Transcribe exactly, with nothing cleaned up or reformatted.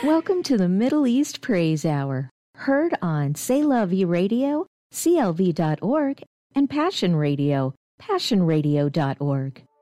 Welcome to the Middle East Praise Hour, heard on C'est La Vie Radio, C L V dot org, and Passion Radio, passion radio dot org.